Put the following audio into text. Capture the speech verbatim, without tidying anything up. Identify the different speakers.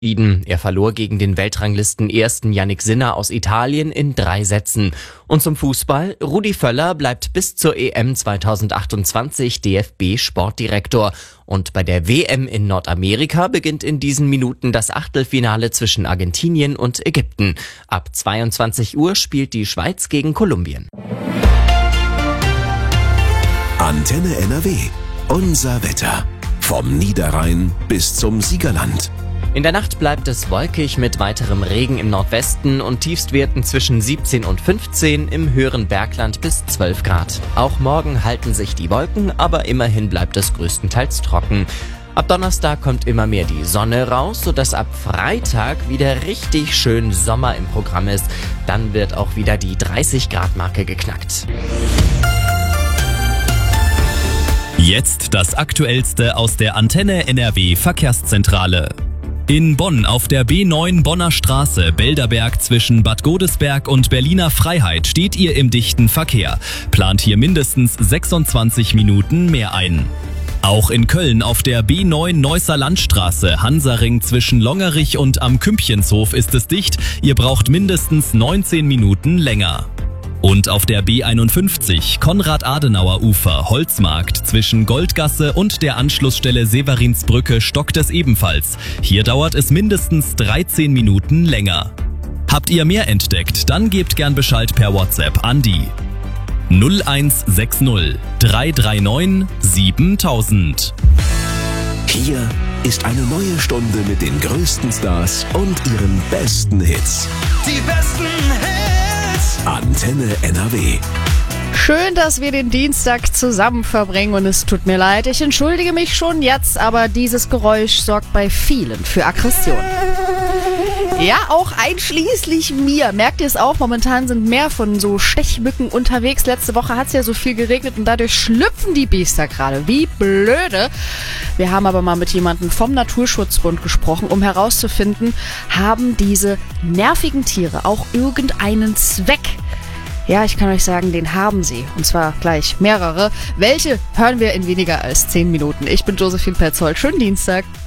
Speaker 1: Er verlor gegen den Weltranglisten-Ersten Jannik Sinner aus Italien in drei Sätzen. Und zum Fußball: Rudi Völler bleibt bis zur E M zweitausendachtundzwanzig D F B-Sportdirektor. Und bei der W M in Nordamerika beginnt in diesen Minuten das Achtelfinale zwischen Argentinien und Ägypten. Ab zweiundzwanzig Uhr spielt die Schweiz gegen Kolumbien.
Speaker 2: Antenne N R W. Unser Wetter. Vom Niederrhein bis zum Siegerland.
Speaker 1: In der Nacht bleibt es wolkig mit weiterem Regen im Nordwesten und Tiefstwerten zwischen siebzehn und fünfzehn, im höheren Bergland bis zwölf Grad. Auch morgen halten sich die Wolken, aber immerhin bleibt es größtenteils trocken. Ab Donnerstag kommt immer mehr die Sonne raus, sodass ab Freitag wieder richtig schön Sommer im Programm ist. Dann wird auch wieder die dreißig Grad Marke geknackt.
Speaker 3: Jetzt das Aktuellste aus der Antenne N R W Verkehrszentrale. In Bonn auf der B neun Bonner Straße, Belderberg zwischen Bad Godesberg und Berliner Freiheit steht ihr im dichten Verkehr. Plant hier mindestens sechsundzwanzig Minuten mehr ein. Auch in Köln auf der B neun Neusser Landstraße, Hansaring zwischen Longerich und am Kümpchenshof ist es dicht. Ihr braucht mindestens neunzehn Minuten länger. Und auf der B einundfünfzig Konrad-Adenauer-Ufer, Holzmarkt zwischen Goldgasse und der Anschlussstelle Severinsbrücke stockt es ebenfalls. Hier dauert es mindestens dreizehn Minuten länger. Habt ihr mehr entdeckt? Dann gebt gern Bescheid per WhatsApp an die null eins sechs null drei drei neun siebentausend.
Speaker 2: Hier ist eine neue Stunde mit den größten Stars und ihren besten Hits.
Speaker 4: Die besten Hits!
Speaker 2: Antenne N R W.
Speaker 5: Schön, dass wir den Dienstag zusammen verbringen und es tut mir leid, ich entschuldige mich schon jetzt, aber dieses Geräusch sorgt bei vielen für Aggression. Ja, auch einschließlich mir. Merkt ihr es auch? Momentan sind mehr von so Stechmücken unterwegs. Letzte Woche hat es ja so viel geregnet und dadurch schlüpfen die Biester gerade. Wie blöde. Wir haben aber mal mit jemandem vom Naturschutzbund gesprochen, um herauszufinden, haben diese nervigen Tiere auch irgendeinen Zweck? Ja, ich kann euch sagen, den haben sie. Und zwar gleich mehrere. Welche hören wir in weniger als zehn Minuten. Ich bin Josephine Petzold. Schönen Dienstag.